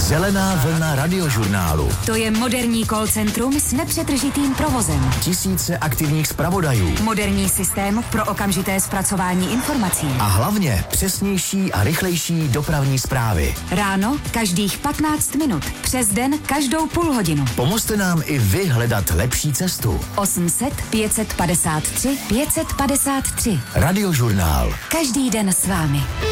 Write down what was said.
Zelená vlna radiožurnálu. To je moderní call centrum s nepřetržitým provozem. Tisíce aktivních zpravodajů. Moderní systém pro okamžité zpracování informací. A hlavně přesnější a rychlejší dopravní zprávy. Ráno každých 15 minut. Přes den každou půl hodinu. Pomozte nám i vy hledat lepší cestu. 800 553 553. Radiožurnál. Každý den s vámi.